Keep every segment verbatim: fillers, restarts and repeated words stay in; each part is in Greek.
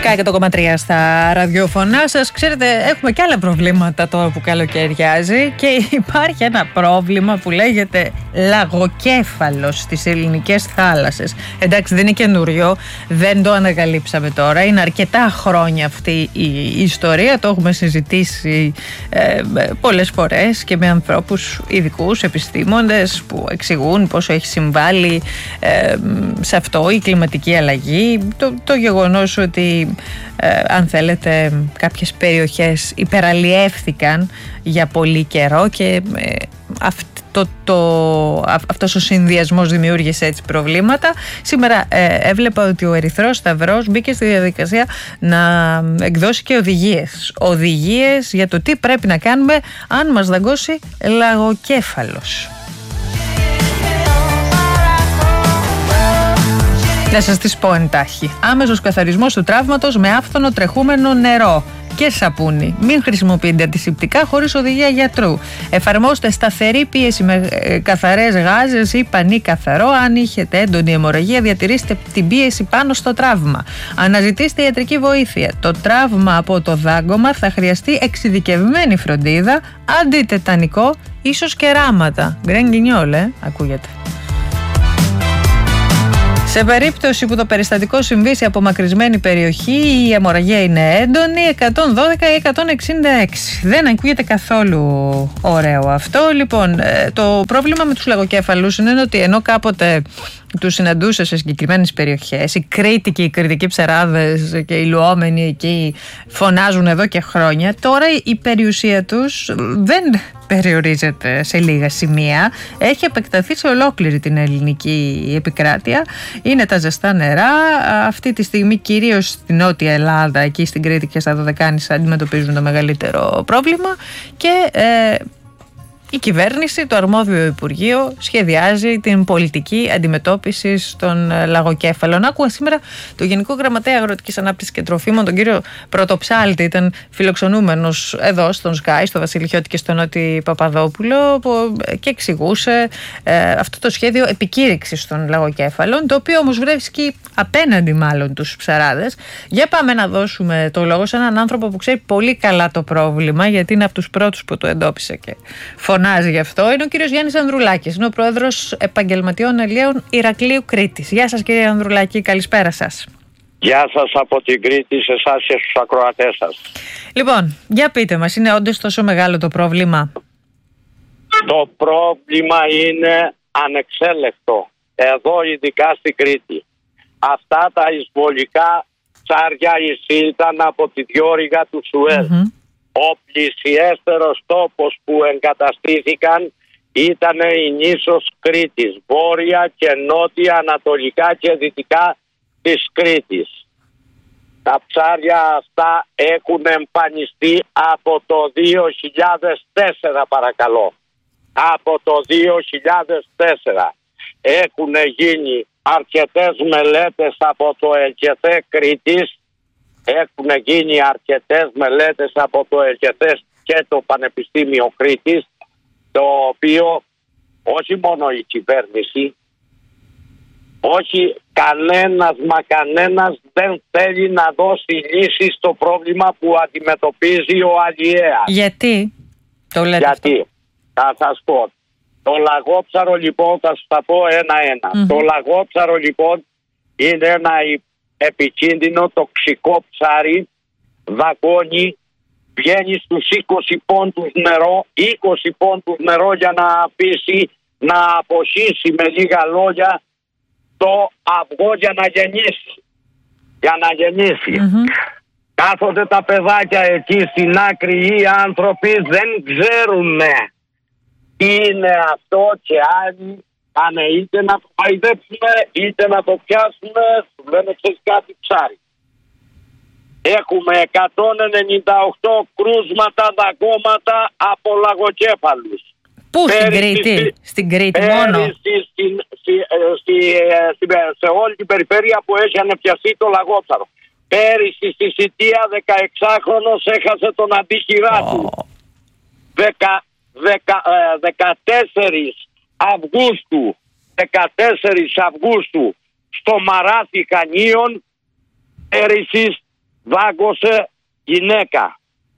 εκατό κόμμα τρία στα ραδιοφωνά σας. Ξέρετε, έχουμε και άλλα προβλήματα τώρα που καλοκαιριάζει και υπάρχει ένα πρόβλημα που λέγεται λαγοκέφαλος στις ελληνικές θάλασσες. Εντάξει, δεν είναι καινούριο, δεν το ανακαλύψαμε τώρα. Είναι αρκετά χρόνια αυτή η ιστορία. Το έχουμε συζητήσει ε, πολλές φορές και με ανθρώπους ειδικούς, επιστήμονες που εξηγούν πόσο έχει συμβάλει ε, σε αυτό η κλιματική αλλαγή. Το, το γεγονός ότι Ε, αν θέλετε κάποιες περιοχές υπεραλλιεύθηκαν για πολύ καιρό και ε, αυτό το, α, αυτός ο συνδυασμός δημιούργησε έτσι προβλήματα. Σήμερα ε, έβλεπα ότι ο Ερυθρός Σταυρός μπήκε στη διαδικασία να εκδώσει και οδηγίες οδηγίες για το τι πρέπει να κάνουμε αν μας δαγκώσει λαγοκέφαλος. Να σας τις πω εντάχει. Άμεσος καθαρισμός του τραύματος με άφθονο τρεχούμενο νερό και σαπούνι. Μην χρησιμοποιείτε αντισηπτικά χωρίς οδηγία γιατρού. Εφαρμόστε σταθερή πίεση με καθαρές γάζες ή πανί καθαρό. Αν έχετε έντονη αιμορραγία, διατηρήστε την πίεση πάνω στο τραύμα. Αναζητήστε ιατρική βοήθεια. Το τραύμα από το δάγκωμα θα χρειαστεί εξειδικευμένη φροντίδα, αντιτετανικό, ίσως και ράματα. Γκρεν γκινιόλ, ε, ακούγεται. Σε περίπτωση που το περιστατικό συμβεί σε απομακρυσμένη περιοχή, η αιμορραγία είναι έντονη, εκατόν δώδεκα ή εκατόν εξήντα έξι. Δεν ακούγεται καθόλου ωραίο αυτό. Λοιπόν, το πρόβλημα με τους λαγοκέφαλους είναι ότι ενώ κάποτε τους συναντούσε σε συγκεκριμένες περιοχές, οι Κρήτοι και οι κρητικοί ψαράδες και οι λουόμενοι εκεί φωνάζουν εδώ και χρόνια, τώρα η περιουσία τους δεν περιορίζεται σε λίγα σημεία, έχει επεκταθεί σε ολόκληρη την ελληνική επικράτεια. Είναι τα ζεστά νερά, αυτή τη στιγμή κυρίως στην Νότια Ελλάδα, εκεί στην Κρήτη και στα Δωδεκάνησα αντιμετωπίζουν το μεγαλύτερο πρόβλημα και ε, η κυβέρνηση, το αρμόδιο Υπουργείο, σχεδιάζει την πολιτική αντιμετώπιση των λαγοκέφαλων. Άκουγα σήμερα το Γενικό Γραμματέα Αγροτικής Ανάπτυξης και Τροφίμων, τον κύριο Πρωτοψάλτη, ήταν φιλοξενούμενος εδώ στον Σκάι, στο Βασίλη Χιώτη και στον Νότι Παπαδόπουλο, που και εξηγούσε ε, αυτό το σχέδιο επικήρυξης των λαγοκέφαλων, το οποίο όμως βρίσκει απέναντι μάλλον τους ψαράδες. Για πάμε να δώσουμε το λόγο σε έναν άνθρωπο που ξέρει πολύ καλά το πρόβλημα, γιατί είναι από τους πρώτους που το εντόπισε και φωνάζει γι' αυτό. Είναι ο κύριος Γιάννης Ανδρουλάκης, είναι ο πρόεδρος Επαγγελματιών Αλλιέων Ηρακλείου Κρήτης. Γεια σας κύριε Ανδρουλάκη, καλησπέρα σας. Γεια σας από την Κρήτη, σε εσάς και στους ακροατές σας. Λοιπόν, για πείτε μας, είναι όντως τόσο μεγάλο το πρόβλημα? Το πρόβλημα είναι ανεξέλεκτο, εδώ ειδικά στην Κρήτη. Αυτά τα εισβολικά ψάρια εισήλθαν από τη διόρυγα του Σουέζ. Mm-hmm. Ο πλησιέστερος τόπος που εγκαταστήθηκαν ήταν η νήσος Κρήτης, βόρεια και νότια, ανατολικά και δυτικά της Κρήτης. Τα ψάρια αυτά έχουν εμφανιστεί από το δύο χιλιάδες τέσσερα, παρακαλώ. Από το δύο χιλιάδες τέσσερα έχουν γίνει αρκετές μελέτες από το ΕΚΕΘΕ Κρήτης. Έχουν γίνει αρκετές μελέτες από το ΕΚΕΘΕΣ και το Πανεπιστήμιο Κρήτης, το οποίο όχι μόνο η κυβέρνηση, όχι κανένας μα κανένας δεν θέλει να δώσει λύση στο πρόβλημα που αντιμετωπίζει ο αλλιέας. Γιατί το λέτε? Γιατί, αυτό? Θα σας πω. Το λαγόψαρο λοιπόν, θα σας τα πω ένα-ένα. Mm-hmm. Το λαγόψαρο λοιπόν είναι ένα επικίνδυνο τοξικό ψάρι, δαγκώνει, βγαίνει στους είκοσι πόντους νερό, είκοσι πόντους νερό για να αφήσει να αποσύσει με λίγα λόγια το αυγό για να γεννήσει. Για να γεννήσει. Mm-hmm. Κάθονται τα παιδάκια εκεί στην άκρη, οι άνθρωποι δεν ξέρουν τι είναι αυτό και άλλοι πάνε είτε να το παϊδέψουμε είτε να το πιάσουμε, σου λένε ξέρεις κάτι ψάρι. Έχουμε εκατόν ενενήντα οκτώ κρούσματα, δαγκώματα από λαγοκέφαλους. Πού στην Κρήτη, στη, στην Κρήτη μόνο? Στη, στη, στη, στη, στη, σε όλη την περιφέρεια που έχει ανεπιαστεί το λαγόψαρο. Πέρυσι στη Σιτία δεκαεξάχρονος έχασε τον αντίχειρά του. Oh. δεκατέσσερις Αυγούστου, δεκατέσσερις Αυγούστου στο Μαράθι Χανίων πέρυσι δάγκωσε γυναίκα.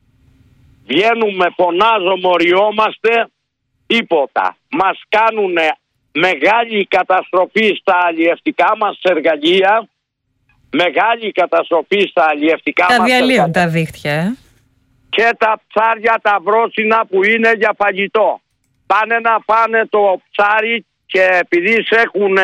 Βγαίνουμε, φωνάζουμε, οριόμαστε, τίποτα. Μας κάνουνε μεγάλη καταστροφή στα αλλιευτικά μας εργαλεία, μεγάλη καταστροφή στα αλλιευτικά μας εργαλεία. Τα διαλύουν τα δίχτυα, ε? Και τα ψάρια τα βρόσινα που είναι για φαγητό. Πάνε να πάνε το ψάρι και επειδή έχουν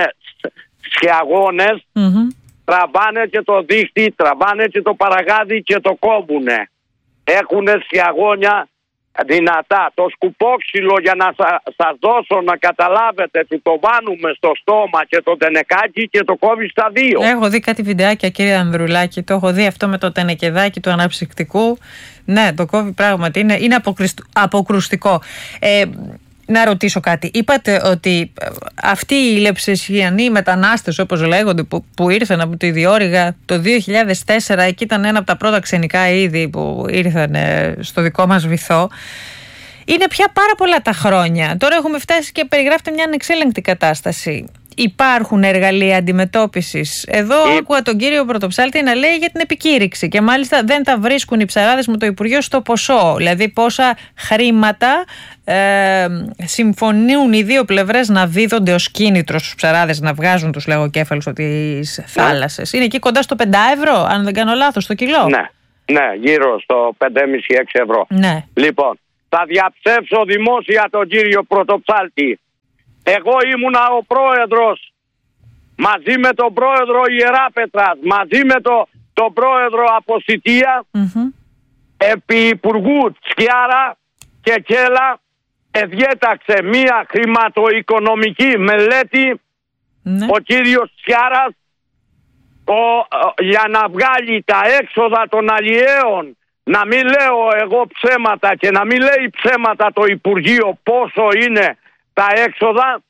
σκιαγόνες, mm-hmm. τραβάνε και το δίχτυ, τραβάνε και το παραγάδι και το κόβουνε. Έχουνε σκιαγόνια δυνατά. Το σκουπόξυλο, για να σας δώσω να καταλάβετε, του το βάνουμε στο στόμα και το τενεκάκι και το κόβει στα δύο. Έχω δει κάτι βιντεάκια, κύριε Ανδρουλάκη, το έχω δει αυτό με το τενεκεδάκι του αναψυκτικού. Ναι, το κόβει πράγματι, είναι, είναι αποκρουστικό. Ε, να ρωτήσω κάτι. Είπατε ότι αυτοί οι λεψεσιανοί μετανάστες, όπως λέγονται, που, που ήρθαν από τη Διόρυγα το δύο χιλιάδες τέσσερα, εκεί ήταν ένα από τα πρώτα ξενικά είδη που ήρθαν στο δικό μας βυθό. Είναι πια πάρα πολλά τα χρόνια. Τώρα έχουμε φτάσει και περιγράφεται μια ανεξέλεγκτη κατάσταση. Υπάρχουν εργαλεία αντιμετώπισης. Εδώ ε... άκουγα τον κύριο Πρωτοψάλτη να λέει για την επικήρυξη και μάλιστα δεν τα βρίσκουν οι ψαράδες με το Υπουργείο στο ποσό. Δηλαδή πόσα χρήματα ε, συμφωνούν οι δύο πλευρές να δίδονται ως κίνητρο στους ψαράδες να βγάζουν τους λαγοκέφαλους από τις θάλασσες. Ναι. Είναι εκεί κοντά στο πέντε ευρώ, αν δεν κάνω λάθος, το κιλό. Ναι, ναι, γύρω στο πέντε κόμμα πέντε έξι ευρώ. Ναι. Λοιπόν, θα διαψεύσω δημόσια τον κύριο Πρωτοψάλτη. Εγώ ήμουνα ο πρόεδρος μαζί με τον πρόεδρο Ιεράπετρας, μαζί με το, τον πρόεδρο Αποσιτία, mm-hmm. επί υπουργού Τσιάρα και Κέλα, εδιέταξε μία χρηματοοικονομική μελέτη mm-hmm. ο κύριος Τσιάρας ο, για να βγάλει τα έξοδα των αλλιέων. Να μην λέω εγώ ψέματα και να μην λέει ψέματα το Υπουργείο πόσο είναι τα έξοδα.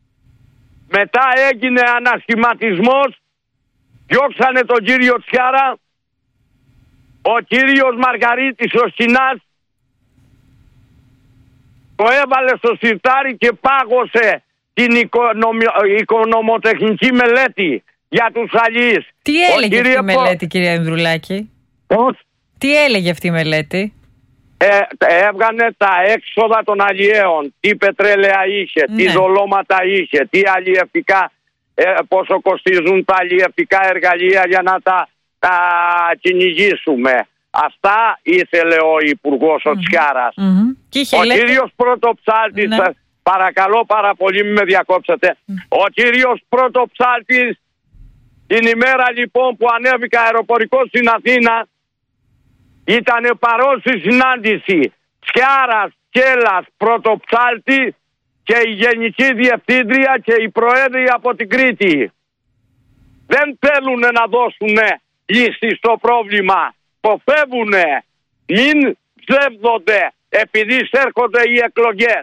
Μετά έγινε ανασχηματισμός, διώξανε τον κύριο Τσιάρα, ο κύριος Μαργαρίτης ο Σινάς το έβαλε στο σιρτάρι και πάγωσε την οικονομι... οικονομοτεχνική μελέτη για τους αλλιείς. Τι έλεγε αυτή η μελέτη, κύριε Ανδρουλάκη? Πώς? Τι έλεγε αυτή η μελέτη? Ε, έβγανε τα έξοδα των αλλιέων, τι πετρέλαια είχε, ναι. τι δολώματα είχε, τι αλλιευτικά, ε, πόσο κοστίζουν τα αλλιευτικά εργαλεία για να τα, τα κυνηγήσουμε. Αυτά ήθελε ο Υπουργός mm-hmm. ο Τσιάρας. Mm-hmm. Ο λέτε... κύριος Πρωτοψάλτης, ναι. παρακαλώ πάρα πολύ μην με διακόψετε, mm. ο κύριος Πρωτοψάλτης την ημέρα λοιπόν που ανέβηκα αεροπορικό στην Αθήνα, ήτανε παρόν στη συνάντηση Τσιάρας, Κέλας, Πρωτοψάλτη και η Γενική Διευθύντρια και οι Προέδροι από την Κρήτη. Δεν θέλουν να δώσουν λύση στο πρόβλημα. Ποφεύουνε. Μην ψεύδονται επειδή έρχονται οι εκλογές.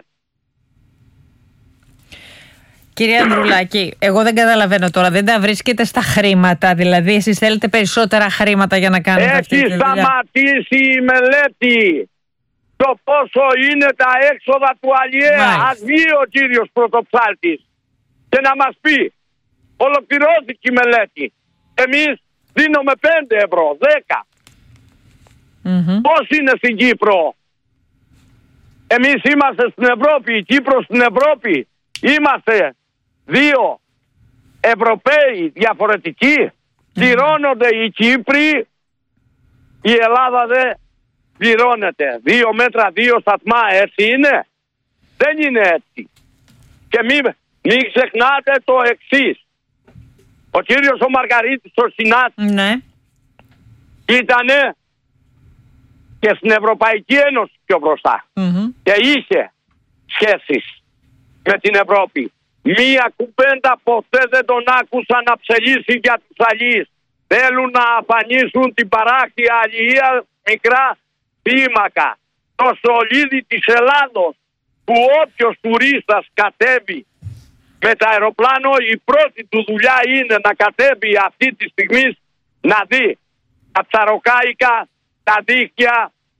Κύριε Ανδρουλάκη, εγώ δεν καταλαβαίνω τώρα, δεν τα βρίσκετε στα χρήματα, δηλαδή εσείς θέλετε περισσότερα χρήματα για να κάνετε Έχει αυτή τη δουλειά? Έχει σταματήσει η μελέτη το πόσο είναι τα έξοδα του αλλιέα. Ας βγει ο κύριος Πρωτοψάλτης και να μας πει, ολοκληρώθηκε η μελέτη. Εμείς δίνουμε πέντε ευρώ, δέκα. Mm-hmm. Πώς είναι στην Κύπρο? Εμείς είμαστε στην Ευρώπη, η Κύπρος στην Ευρώπη. Είμαστε δύο Ευρωπαίοι διαφορετικοί. Mm-hmm. Πληρώνονται οι Κύπροι, η Ελλάδα δεν πληρώνεται. Δύο μέτρα, δύο σταθμά, έτσι είναι? Δεν είναι έτσι. Και μην, μην ξεχνάτε το εξής. Ο κύριος ο Μαργαρίτης ο Σινάς ναι. ήτανε και στην Ευρωπαϊκή Ένωση πιο μπροστά. Mm-hmm. Και είχε σχέσεις με την Ευρώπη. Μία κουβέντα ποτέ δεν τον άκουσα να ψελίσει για τους αλλιείς. Θέλουν να αφανίσουν την παράκτια αλληλεία μικρά πίμακα. Το στολίδι της Ελλάδος που όποιος τουρίστας κατέβει με τα αεροπλάνο, η πρώτη του δουλειά είναι να κατέβει αυτή τη στιγμή να δει τα ψαροκάικα, τα δίχτυα,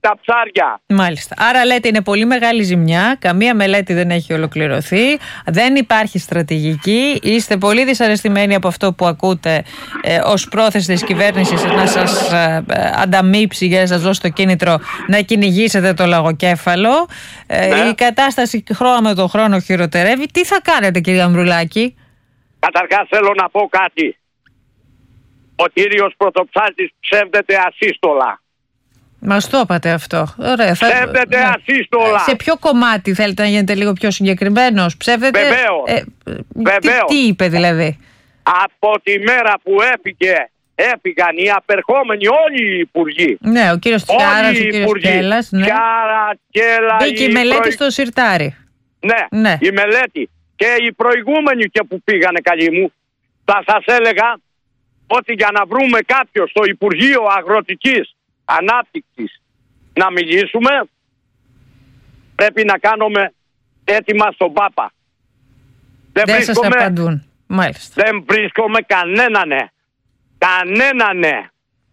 τα ψάρια. Μάλιστα. Άρα λέτε είναι πολύ μεγάλη ζημιά, καμία μελέτη δεν έχει ολοκληρωθεί, δεν υπάρχει στρατηγική, είστε πολύ δυσαρεστημένοι από αυτό που ακούτε ε, ως πρόθεση της κυβέρνησης να σας ε, ε, ανταμείψει για να σας δώσει το κίνητρο να κυνηγήσετε το λαγοκέφαλο. Ε, Ναι. Η κατάσταση χρόνο με τον χρόνο χειροτερεύει. Τι θα κάνετε, κύριε Ανδρουλάκη? Καταρχάς θέλω να πω κάτι. Ο κύριος πρωτοψάλτης ψεύδεται ασύστολα. Μας το είπατε αυτό. Ωραία, θα... Ψεύδεται ναι. ασύστολα. Σε ποιο κομμάτι θέλετε να γίνετε λίγο πιο συγκεκριμένος? Ψεύδεται... Βεβαίως. Ε, Βεβαίως. Τι, τι είπε δηλαδή? Από τη μέρα που έφυγε, έφυγαν οι απερχόμενοι όλοι οι υπουργοί. Ναι, ο κύριος Τσιάρας, ο Όλοι οι κύριος υπουργοί. Κέλλας. Ναι. Τσιάρα, Κέλλα, Μπήκε η μελέτη προη- στο σιρτάρι. Ναι, Ναι. η μελέτη. Και οι προηγούμενοι και που πήγανε, καλοί μου, θα σας έλεγα ότι για να βρούμε κάποιο στο Υπουργείο Αγροτικής Ανάπτυξης να μιλήσουμε, πρέπει να κάνουμε έτοιμα στον Πάπα. Δεν, Δεν σας βρίσκομαι, απαντούν. Μάλιστα. δεν βρίσκομαι κανένανε. Κανένανε.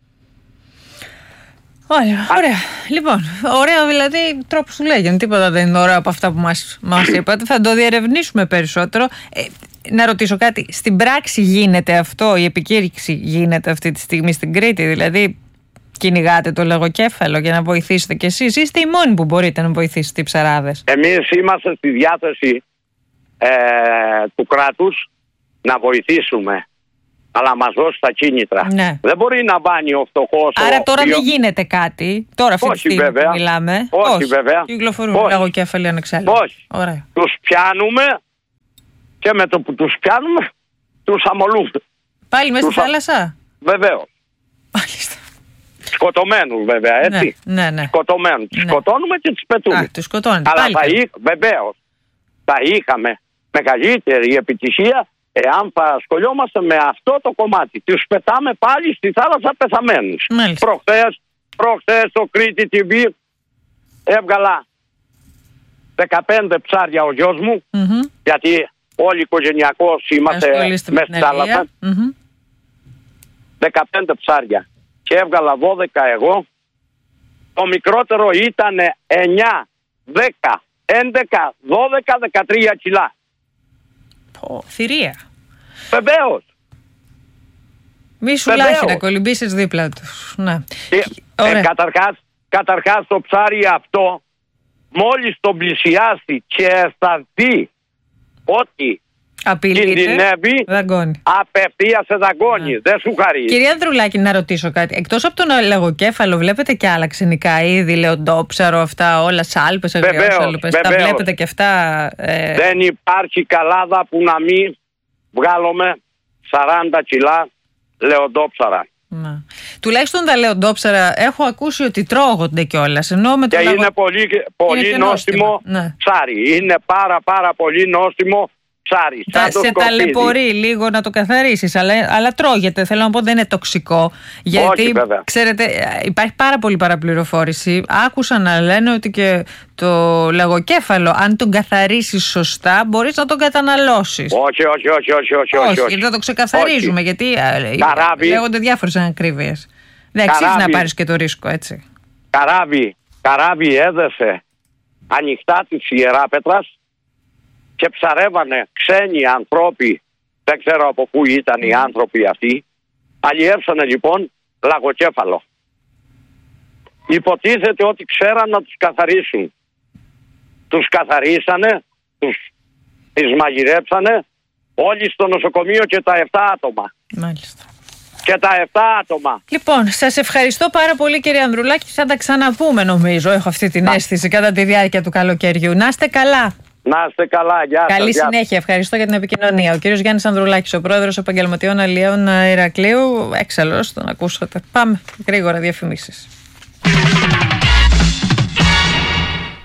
Ωραία, ωραία. Λοιπόν, ωραία δηλαδή τρόπος του λέγεται. Τίποτα δεν είναι ωραίο από αυτά που μας, μας είπατε. Θα το διερευνήσουμε περισσότερο. Ε, να ρωτήσω κάτι. Στην πράξη γίνεται αυτό, η επικήρυξη γίνεται αυτή τη στιγμή στην Κρήτη? Δηλαδή κυνηγάτε το λαγοκέφαλο για να βοηθήσετε κι εσείς? Είστε οι μόνοι που μπορείτε να βοηθήσετε οι ψαράδες? Εμείς είμαστε στη διάθεση ε, του κράτους να βοηθήσουμε, αλλά μας δώσει τα κίνητρα. Ναι. Δεν μπορεί να βάνει ο φτωχός. Άρα ο τώρα οποίος- δεν γίνεται κάτι. Τώρα αυτή τη Όχι, στιγμή βέβαια. που μιλάμε. Όχι, βέβαια. Κυκλοφορούν Όχι. λαγοκέφαλοι ανεξέλεγκτοι. Όχι. Ωραία. Τους πιάνουμε και με το που τους πιάνουμε τους αμολούμε. Πάλι μέσα στη Τους α- θάλασσα? Βεβαίως. Μάλιστα. Σκοτωμένους βέβαια, έτσι. Ναι, ναι, ναι. Σκοτωμένους. Τους Ναι. σκοτώνουμε και τους πετούμε. Α, τους σκοτώνετε. Αλλά Πάλι θα καλά. εί- βεβαίως θα είχαμε μεγαλύτερη επιτυχία εάν θα ασχολιόμαστε με αυτό το κομμάτι. Τους πετάμε πάλι στη θάλασσα πεθαμένους. Μάλιστα. Προχθές, προχθές στο Κρήτη τι βι έβγαλα δεκαπέντε ψάρια ο γιος μου, Μμμ. γιατί όλοι οικογενειακώς είμαστε Ασχολείστε με μέσα την στη θάλασσα. αλληλεία. Μμμ. δεκαπέντε ψάρια και έβγαλα δώδεκα εγώ. Το μικρότερο ήταν εννιά, δέκα, έντεκα, δώδεκα, δεκατρία κιλά. Πω, θηρία. Βεβαίως. Μη σου Βεβαίως. λάχει να κολυμπήσεις δίπλα τους. Ναι. Ε, Ωραία. ε, καταρχάς, καταρχάς το ψάρι αυτό μόλις τον πλησιάσει και αισθανθεί ότι Απειλείται. κινδυνεύει, Δαγκώνει. απευθείας σε δαγκώνει. Ναι. Δεν σου χαρεί. Κυρία Ανδρουλάκη, να ρωτήσω κάτι. Εκτός από τον λαγοκέφαλο, βλέπετε και άλλα ξενικά είδη, λεοντόψαρο, αυτά όλα, σάλπες, Βεβαίως, αγριόσαλπες. Τα βεβαίως. βλέπετε και αυτά? Ε... Δεν υπάρχει καλάδα που να μην βγάλουμε σαράντα κιλά λεοντόψαρα. Να. Τουλάχιστον τα λεοντόψαρα έχω ακούσει ότι τρώγονται κιόλας. Ενώ με το Και λαγο... είναι πολύ, πολύ και νόστιμο νόστιμο, ναι. ψάρι. Είναι πάρα πάρα πολύ νόστιμο ψάρι. Τα, Σαν το σε σκορπίδι. ταλαιπωρεί λίγο να το καθαρίσεις, αλλά, αλλά τρώγεται. Θέλω να πω δεν είναι τοξικό. Γιατί, Όχι, βέβαια. ξέρετε, υπάρχει πάρα πολύ παραπληροφόρηση. Άκουσα να λένε ότι και το λαγοκέφαλο, αν τον καθαρίσεις σωστά, μπορείς να τον καταναλώσεις. Όχι, όχι, όχι, όχι, όχι, όχι, όχι. γιατί θα το ξεκαθαρίζουμε. Όχι. Γιατί ε, Καράβι. λέγονται διάφορες ανακρίβειες. Δεν αξίζει να Καράβι. πάρεις και το ρίσκο, έτσι. Καράβι, καράβι έδεσε ανοιχτά της Ιεράπετρας και ψαρεύανε ξένοι ανθρώποι, δεν ξέρω από πού ήταν οι άνθρωποι αυτοί, αλλιεύσανε λοιπόν λαγοκέφαλο. Υποτίθεται ότι ξέραν να τους καθαρίσουν. Τους καθαρίσανε, τους τις μαγειρέψανε όλοι στο νοσοκομείο και τα εφτά άτομα. Μάλιστα. Και τα εφτά άτομα. Λοιπόν, σας ευχαριστώ πάρα πολύ, κύριε Ανδρουλάκη. Θα τα ξαναπούμε, νομίζω. Έχω αυτή την αίσθηση κατά τη διάρκεια του καλοκαιριού. Να είστε καλά. Να είστε καλά, γεια σας. Καλή γεια σας. συνέχεια. Ευχαριστώ για την επικοινωνία. Ο κύριος Γιάννης Ανδρουλάκης, ο πρόεδρος Επαγγελματιών Αλλιέων Ηρακλείου. Έξαλλος, τον ακούσατε. Πάμε γρήγορα, διαφημίσεις.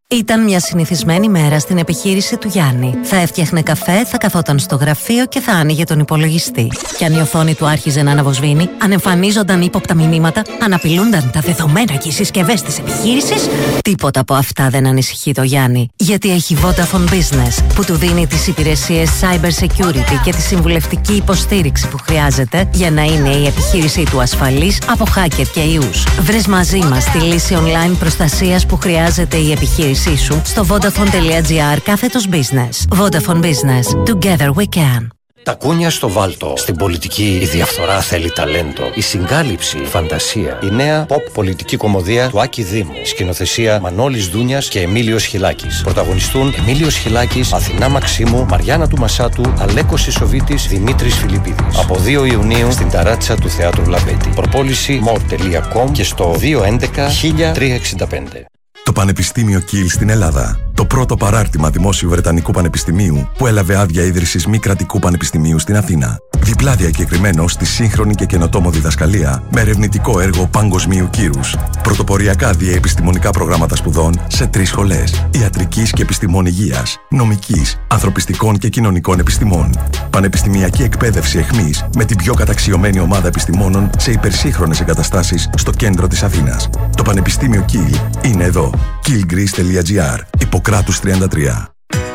Ήταν μια συνηθισμένη μέρα στην επιχείρηση του Γιάννη. Θα έφτιαχνε καφέ, θα καθόταν στο γραφείο και θα άνοιγε τον υπολογιστή. Κι αν η οθόνη του άρχιζε να αναβοσβήνει, αν εμφανίζονταν ύποπτα μηνύματα, αν απειλούνταν τα δεδομένα και οι συσκευές της επιχείρησης, τίποτα από αυτά δεν ανησυχεί το Γιάννη. Γιατί έχει Vodafone Business, που του δίνει τις υπηρεσίες Cyber Security και τη συμβουλευτική υποστήριξη που χρειάζεται για να είναι η επιχείρησή του ασφαλής από hacker και ιούς. Βρες μαζί μας τη λύση online προστασίας που χρειάζεται η επιχείρηση σου στο vodafone.gr κάθετος business. Vodafone Business. Together we can. Τα κούνια στο βάλτο. Στην πολιτική η διαφθορά θέλει ταλέντο. Η συγκάλυψη, φαντασία. Η νέα pop πολιτική κομμωδία του Άκη Δήμου. Σκηνοθεσία Μανώλης Δούνιας και Εμίλιος Χιλάκης. Πρωταγωνιστούν Εμίλιος Χιλάκης, Αθηνά Μαξίμου, Μαριάννα του Μασάτου, Αλέκος Ισοβίτης, Δημήτρης Φιλιππίδης. Από δύο Ιουνίου στην ταράτσα του Θεάτρου Λαμπέτη. Προπόληση more τελεία com και στο δύο έντεκα χίλια τριακόσια εξήντα πέντε. Το Πανεπιστήμιο Κιλ στην Ελλάδα. Το πρώτο παράρτημα Δημόσιου Βρετανικού Πανεπιστημίου που έλαβε άδεια ίδρυσης μη κρατικού πανεπιστημίου στην Αθήνα. Διπλά διακεκριμένο στη σύγχρονη και καινοτόμο διδασκαλία με ερευνητικό έργο παγκοσμίου κύρους. Πρωτοποριακά διαεπιστημονικά προγράμματα σπουδών σε τρεις σχολές: ιατρικής και επιστημών υγείας, νομικής, ανθρωπιστικών και κοινωνικών επιστημών. Πανεπιστημιακή εκπαίδευση εχμής με την πιο καταξιωμένη ομάδα επιστημόνων σε υπερσύγχρονες εγκαταστάσεις στο κέντρο της Αθήνας. Το Πανεπιστήμιο Κιλ είναι εδώ. κιλ γκρις τελεία τζι άρ. Ιπποκράτους τριάντα τρία.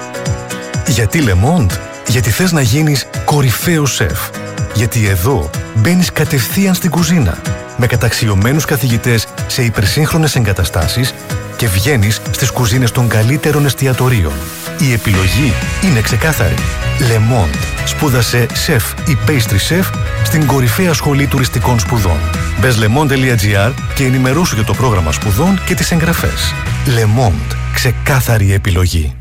Γιατί Le Monde? Γιατί θες να γίνεις κορυφαίος σεφ. Γιατί εδώ μπαίνεις κατευθείαν στην κουζίνα με καταξιωμένους καθηγητές σε υπερσύγχρονες εγκαταστάσεις και βγαίνεις στις κουζίνες των καλύτερων εστιατορίων. Η επιλογή είναι ξεκάθαρη. Le Monde. Σπούδασε σεφ ή pastry chef στην κορυφαία σχολή τουριστικών σπουδών. Μπες le monde τελεία τζι άρ και ενημερώσου για το πρόγραμμα σπουδών και τις εγγραφές. Le Monde. Ξεκάθαρη επιλογή.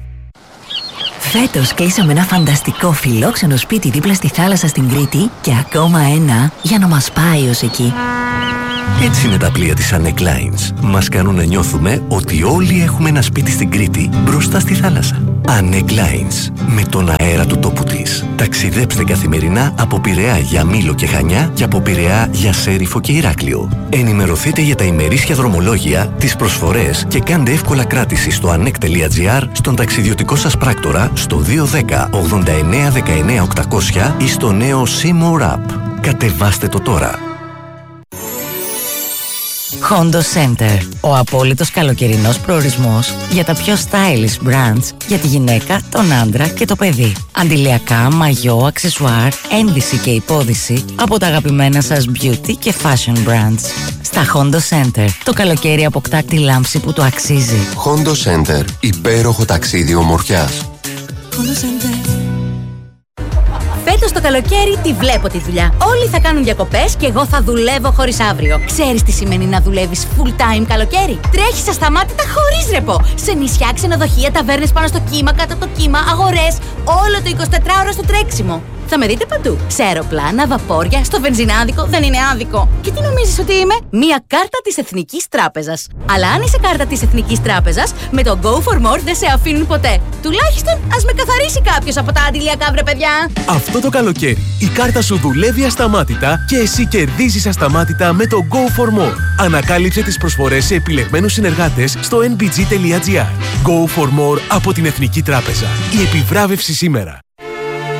Φέτος κλείσαμε ένα φανταστικό φιλόξενο σπίτι δίπλα στη θάλασσα στην Κρήτη και ακόμα ένα για να μας πάει ως εκεί. Έτσι είναι τα πλοία της Anec Lines. Μας κάνουν να νιώθουμε ότι όλοι έχουμε ένα σπίτι στην Κρήτη μπροστά στη θάλασσα. Anec Lines. Με τον αέρα του τόπου της. Ταξιδέψτε καθημερινά από Πειραιά για Μήλο και Χανιά και από Πειραιά για Σέριφο και Ηράκλειο. Ενημερωθείτε για τα ημερήσια δρομολόγια, τις προσφορές και κάντε εύκολα κράτηση στο anec τελεία τζι άρ, στον ταξιδιωτικό σας πράκτορα, στο δύο ένα μηδέν ογδόντα εννέα δεκαεννέα οκτακόσια ή στο νέο Seymour App. Κατεβάστε το τώρα. Hondo Center. Ο απόλυτος καλοκαιρινός προορισμός για τα πιο stylish brands για τη γυναίκα, τον άντρα και το παιδί. Αντιλιακά, μαγιό, αξεσουάρ, ένδυση και υπόδυση από τα αγαπημένα σας beauty και fashion brands. Στα Hondo Center, το καλοκαίρι αποκτά τη λάμψη που του αξίζει. Hondo Center. Υπέροχο ταξίδι ομορφιάς. Hondo Center. Φέτος το καλοκαίρι τη βλέπω τη δουλειά. Όλοι θα κάνουν διακοπές και εγώ θα δουλεύω χωρίς αύριο. Ξέρεις τι σημαίνει να δουλεύεις full time καλοκαίρι? Τρέχεις ασταμάτητα χωρίς ρεπό. Σε νησιά, ξενοδοχεία, ταβέρνες πάνω στο κύμα, κάτω από το κύμα, αγορές. Όλο το εικοσιτετράωρο στο τρέξιμο. Θα με δείτε παντού. Σε αεροπλάνα, βαπόρια, στο βενζινάδικο, δεν είναι άδικο. Και τι νομίζεις ότι είμαι? Μία κάρτα της Εθνικής Τράπεζας. Αλλά αν είσαι κάρτα της Εθνικής Τράπεζας, με το Go for More δεν σε αφήνουν ποτέ. Τουλάχιστον ας με καθαρίσει κάποιος από τα αντιλιακά, βρε παιδιά. Αυτό το καλοκαίρι η κάρτα σου δουλεύει ασταμάτητα και εσύ κερδίζεις ασταμάτητα με το Go for More. Ανακάλυψε τις προσφορές σε επιλεγμένους συνεργάτες στο εν μπι τζι τελεία τζι άρ. Go for More από την Εθνική Τράπεζα. Η επιβράβευση σήμερα.